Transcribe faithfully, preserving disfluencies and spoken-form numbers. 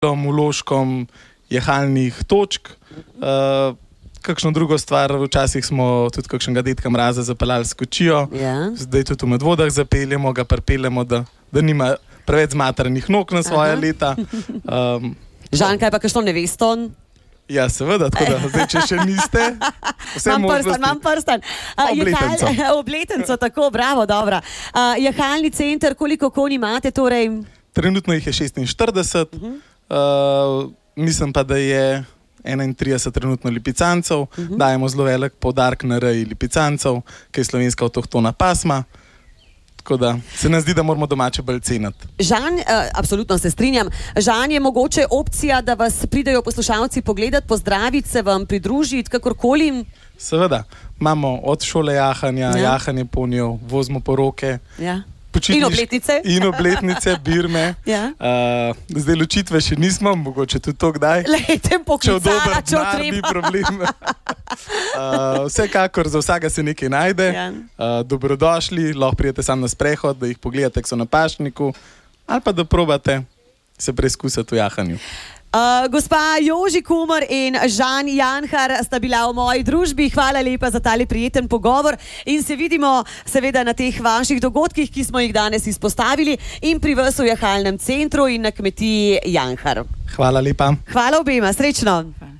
vložkom jahalnih točk. Uh, kakšno drugo stvar, včasih smo tudi kakšnega detka Mraza zapeljali s kočijo, ja. Zdaj tudi v Medvodah zapeljemo, ga pripeljemo, da, da nima preveč zmatranih nog na svoje Aha. leta. Um, Žan, kaj pa kakšno nevesto? Ja, seveda, tako da zdaj, če še niste, vse Imam možnosti. prstan, imam prstan. Uh, Obletenco. Jahal, obletenco, tako, bravo, dobra. Uh, jahalni center, koliko konj imate torej? Trenutno jih je šestinštirideset, uh -huh. uh, mislim pa, da je enaintrideset trenutno lipicancev, uh -huh. dajemo zelo velik poudarek na reji lipicancev, ki je slovenska avtohtona pasma. Tako da se nam zdi, da moramo domače bolj ceniti. Žan, uh, absolutno se strinjam. Žan, je mogoče opcija, da vas pridejo poslušalci pogledati, pozdraviti, se vam pridružiti, kakorkoli? Seveda, imamo od šole jahanja, ja. jahanje ponijev, vozimo poroke. Ja. Počitniš... In obletnice. In obletnice, birme. ja. uh, zdaj ločitve še nismo, mogoče tudi to kdaj. Lejtem poklicala, če treba. Ni problem. uh, vsekakor za vsega se nekaj najde. Ja. Uh, dobrodošli, lahko prijete sam na sprehod, da jih pogledate, ko so na pašniku, ali pa da probate se preizkusiti v jahanju. Uh, gospa Joži Kumar in Žan Janhar sta bila v moji družbi. Hvala lepa za tale prijeten pogovor in se vidimo seveda na teh vaših dogodkih, ki smo jih danes izpostavili in pri vas v jahalnem centru in na kmetiji Janhar. Hvala lepa. Hvala obema, srečno.